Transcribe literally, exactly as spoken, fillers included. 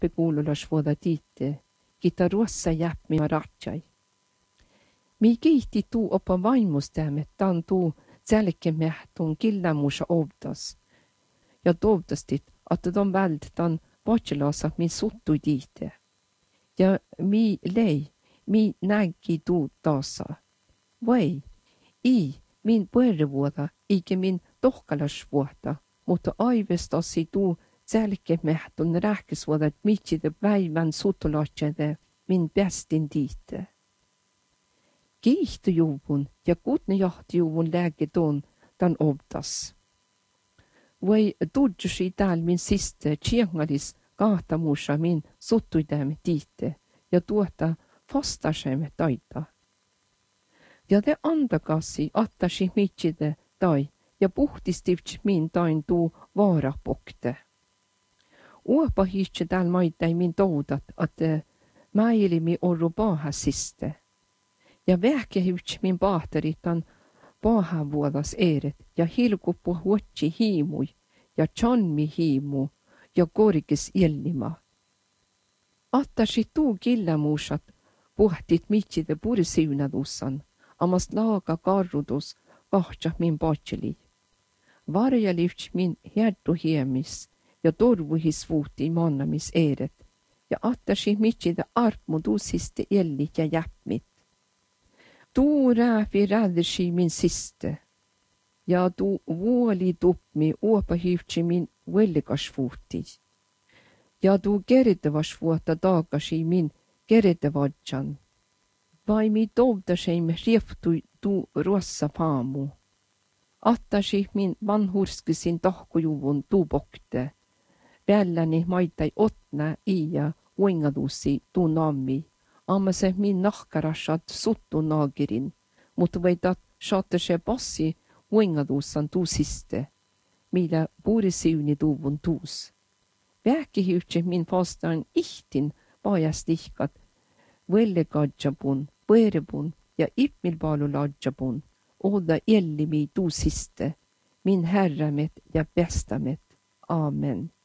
jäppekuululas vuoda tiite, kita ruossa jäpmi ma ratsai. Mi kiihti tuu opa vaimustämme, tan tuu selke mehtun killämusa ovdas. Ja tovdastit, että ton väld tan potjelasa min suttui tiite. Ja mi lei, mi nägi tuu taasa. Vai, i min puerevuoda, eikä min tohkalasvuoda, mutta aivestasi tuu selke mehtun rähkesvuoda, mitside päivän suttulatsede min bestin tiite. Kiihtojuvun ja kutnejahtjuvun lääketon tan ovdas. Vai tudjusi täällä min siste tjengalis kahtamusa min suttuidämme tiite ja tuota fastasemme taita. Ja te andakassi attasi mitside tai ja puhtistivts min tain tuu vaarapokte. Uopa hiitse täällä maitai min toudat, että mäilimi orru paahasiste. Ja vähkehivts min pahtaritan paahavuodas eret ja hilkuppu huotsi hiimui ja chanmi hiimu ja korkis illima. Attasi tuu killämuusat puhtit mitside purisiunadussan, amas laaga karrudus kahtsa min patseli. Varjalivts min hertu hiemis ja torvuhis vuuti mannamis eret ja attasi mitside arpmu tuusiste ellit ja jäppmit. Tuu rääfi räddersi min siste, ja tuu vuoli tupmi uopahyvtsi min vellikasvuuti, ja tuu keritavasvuota taakasi min keritavadjan, vai mi tovdaseimme rieftui tuu ruossa faamu. Attasi min vanhurskisin tahkujuvun tuu pokte, välläni maitai otna iä uengadusi tuu nammi. Amma se min nahkarashat suttu naagirin, mutta veitat saatte se passi uengadussan tuusiste, millä puurisiuni tuuvun tuus. Vähkihyhtse min fastaan ihtin pajastihkat, vellegadjabun, puerebun ja ipmilpaaluladjabun, oda ellimi tuusiste, min herramet ja bestamet. Amen.